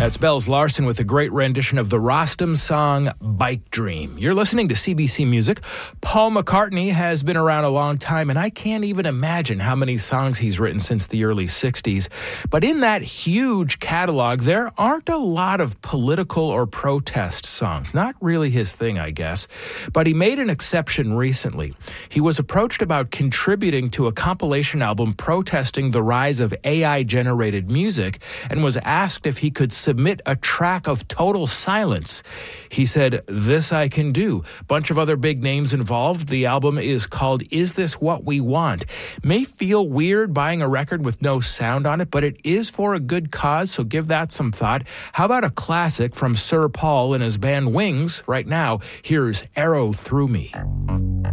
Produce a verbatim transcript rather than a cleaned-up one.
That's Bells Larson with a great rendition of the Rostam song, Bike Dream. You're listening to C B C Music. Paul McCartney has been around a long time, and I can't even imagine how many songs he's written since the early sixties. But in that huge catalog, there aren't a lot of political or protest songs. Not really his thing, I guess. But he made an exception recently. He was approached about contributing to a compilation album protesting the rise of A I-generated music and was asked if he could submit a track of total silence. He said, "This I can do." Bunch of other big names involved. The album is called Is This What We Want? May feel weird buying a record with no sound on it, but it is for a good cause, so give that some thought. How about a classic from Sir Paul and his band Wings? Right now, here's Arrow Through Me.